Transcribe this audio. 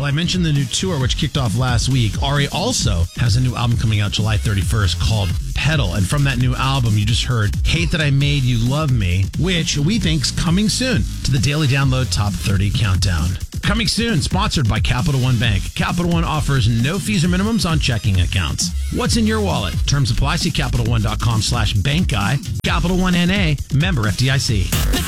Well, I mentioned the new tour, which kicked off last week. Ari also has a new album coming out July 31st called Pedal. And from that new album, you just heard Hate That I Made You Love Me, which we think's coming soon to the Daily Download Top 30 Countdown. Coming soon, sponsored by Capital One Bank. Capital One offers no fees or minimums on checking accounts. What's in your wallet? Terms apply. See CapitalOne.com/bank guy. Capital One NA, member FDIC.